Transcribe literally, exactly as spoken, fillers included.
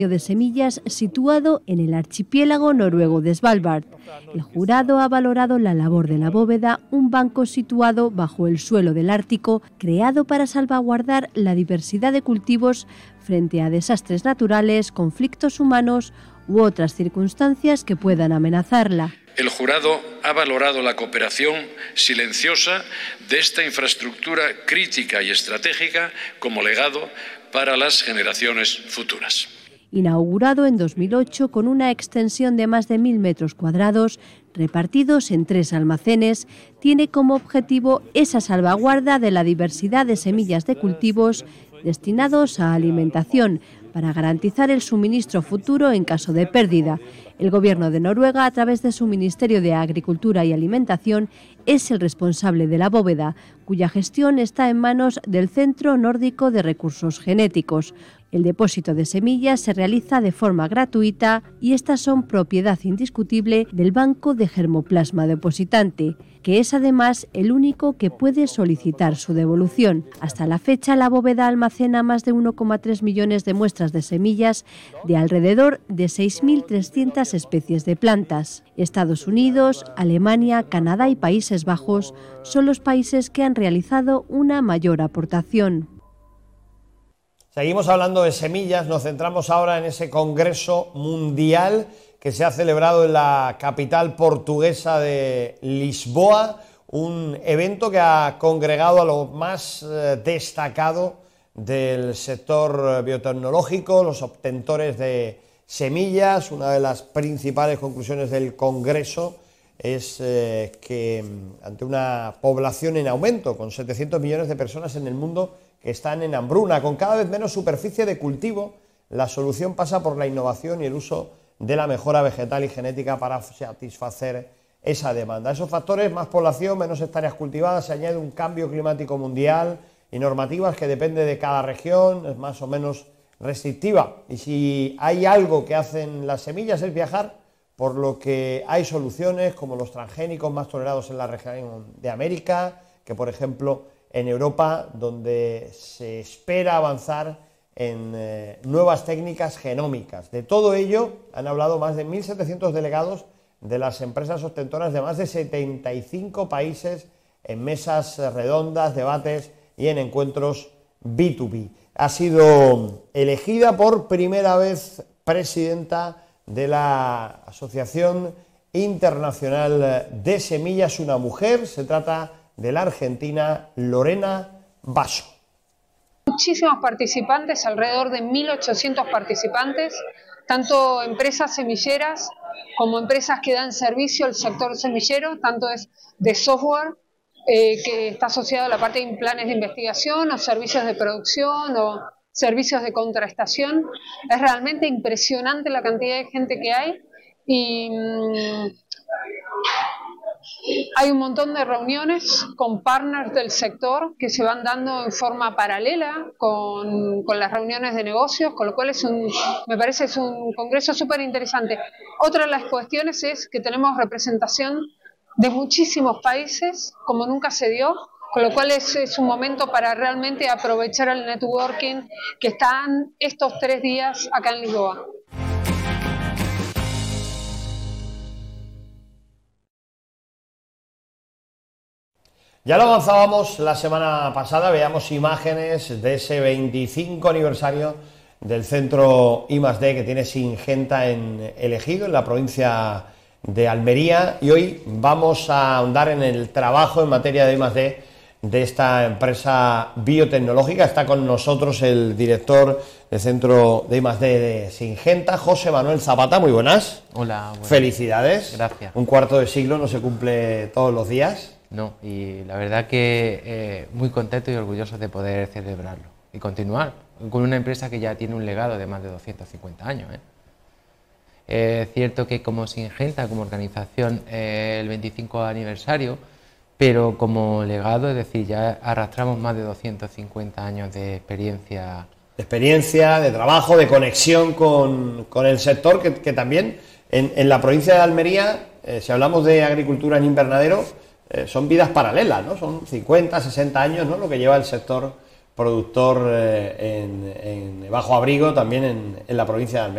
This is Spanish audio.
de semillas situado en el archipiélago noruego de Svalbard. El jurado ha valorado la labor de la bóveda, un banco situado bajo el suelo del Ártico, creado para salvaguardar la diversidad de cultivos frente a desastres naturales, conflictos humanos u otras circunstancias que puedan amenazarla. El jurado ha valorado la cooperación silenciosa de esta infraestructura crítica y estratégica como legado para las generaciones futuras. Inaugurado en dos mil ocho con una extensión de más de mil metros cuadrados, repartidos en tres almacenes, tiene como objetivo esa salvaguarda de la diversidad de semillas de cultivos destinados a alimentación, para garantizar el suministro futuro en caso de pérdida. El Gobierno de Noruega, a través de su Ministerio de Agricultura y Alimentación, es el responsable de la bóveda, cuya gestión está en manos del Centro Nórdico de Recursos Genéticos. El depósito de semillas se realiza de forma gratuita y estas son propiedad indiscutible del Banco de Germoplasma Depositante, que es además el único que puede solicitar su devolución. Hasta la fecha, la bóveda almacena más de uno coma tres millones de muestras de semillas de alrededor de seis mil trescientas especies de plantas. Estados Unidos, Alemania, Canadá y Países Bajos son los países que han realizado una mayor aportación. Seguimos hablando de semillas, nos centramos ahora en ese Congreso Mundial que se ha celebrado en la capital portuguesa de Lisboa, un evento que ha congregado a lo más eh, destacado del sector biotecnológico, los obtentores de semillas. Una de las principales conclusiones del Congreso es eh, que ante una población en aumento, con setecientos millones de personas en el mundo que están en hambruna, con cada vez menos superficie de cultivo, la solución pasa por la innovación y el uso de la mejora vegetal y genética para satisfacer esa demanda. A esos factores, más población, menos hectáreas cultivadas, se añade un cambio climático mundial y normativas que depende de cada región, es más o menos restrictiva. Y si hay algo que hacen las semillas es viajar, por lo que hay soluciones como los transgénicos más tolerados en la región de América, que por ejemplo en Europa, donde se espera avanzar en eh, nuevas técnicas genómicas. De todo ello han hablado más de mil setecientos delegados de las empresas ostentoras de más de setenta y cinco países en mesas redondas, debates y en encuentros B dos B. Ha sido elegida por primera vez presidenta de la Asociación Internacional de Semillas, una mujer. Se trata de la argentina Lorena Basso. Muchísimos participantes, alrededor de mil ochocientos participantes, tanto empresas semilleras como empresas que dan servicio al sector semillero, tanto es de software, eh, que está asociado a la parte de planes de investigación o servicios de producción o servicios de contrastación. Es realmente impresionante la cantidad de gente que hay y mmm, hay un montón de reuniones con partners del sector que se van dando en forma paralela con, con las reuniones de negocios, con lo cual es un, me parece es un congreso súper interesante. Otra de las cuestiones es que tenemos representación de muchísimos países, como nunca se dio, con lo cual es, es un momento para realmente aprovechar el networking que están estos tres días acá en Lisboa. Ya lo avanzábamos la semana pasada, veíamos imágenes de ese veinticinco aniversario del centro I más D que tiene Syngenta en El Ejido, en la provincia de Almería, y hoy vamos a ahondar en el trabajo en materia de I más D de esta empresa biotecnológica. Está con nosotros el director del centro de I más D de Syngenta, José Manuel Zapata. Muy buenas. Hola. Buenas. Felicidades. Gracias. Un cuarto de siglo no se cumple todos los días. No, y la verdad que eh, muy contento y orgulloso de poder celebrarlo y continuar con una empresa que ya tiene un legado de más de doscientos cincuenta años. ¿eh? Es cierto que como Syngenta, como organización, eh, el veinticinco aniversario, pero como legado, es decir, ya arrastramos más de doscientos cincuenta años de experiencia. De experiencia, de trabajo, de conexión con, con el sector, que, que también en, en la provincia de Almería, eh, si hablamos de agricultura en invernadero, eh, son vidas paralelas, ¿no? Son cincuenta, sesenta años, ¿no?, lo que lleva el sector productor eh, en, en bajo abrigo también en, en la provincia de Almería.